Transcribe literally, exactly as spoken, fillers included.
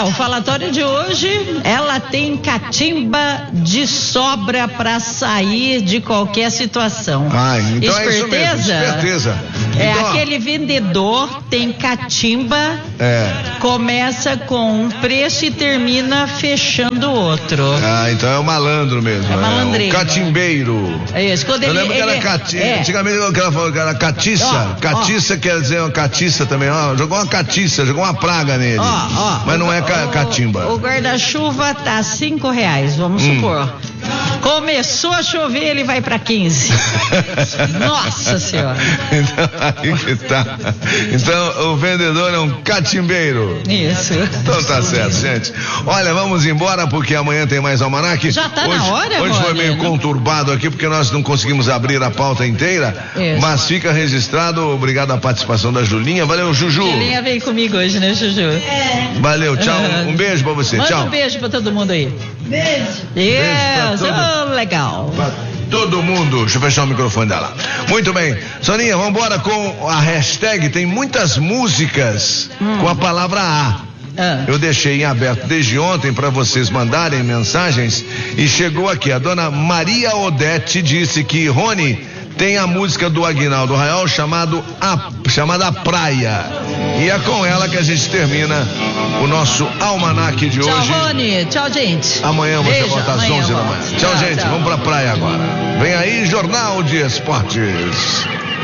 o falatório de hoje, ela tem catimba de sobra para sair de qualquer situação. Ah, então Esperteza? é isso mesmo, esperteza. É então, aquele vendedor tem catimba, é. começa com um preço e termina fechando outro. Ah, então é o malandro mesmo. É malandrinho. É o catimbeiro. É isso. Quando Eu ele, lembro que ele, era cati... é. Antigamente ela falou que era catiça. Ó, catiça ó. Quer dizer uma catiça também. Ó, jogou uma catiça, jogou uma praga nele. Ó, ó, Mas não é ca... o, catimba. O guarda-chuva tá cinco reais, vamos hum. supor. Começou a chover, ele vai pra quinze. Nossa Senhora. Então, aí que tá. Então, o vendedor é um catimbeiro. Isso. Então tá certo, gente. Olha, vamos embora porque amanhã tem mais almanaque. Já tá hoje, na hora, Hoje foi meio né? conturbado aqui porque nós não conseguimos abrir a pauta inteira. Isso. Mas fica registrado. Obrigado à participação da Julinha. Valeu, Juju. Julinha veio comigo hoje, né, Juju? É. Valeu, tchau. Um beijo pra você. Manda tchau. um beijo pra todo mundo aí. Beijo. Yes, oh, legal. Pra todo mundo. Deixa eu fechar o microfone dela. Muito bem. Soninha, vamos embora com a hashtag. Tem muitas músicas hum. com a palavra A. Ah. Eu deixei em aberto desde ontem para vocês mandarem mensagens e chegou aqui. A dona Maria Odete disse que Rony tem a música do Aguinaldo Raiol chamado a, chamada Praia. E é com ela que a gente termina o nosso almanaque de tchau, hoje. Tchau, Rony. Tchau, gente. Amanhã você Beijo, volta às onze da manhã. Tchau, tchau, gente. Tchau. Vamos pra praia agora. Vem aí, Jornal de Esportes.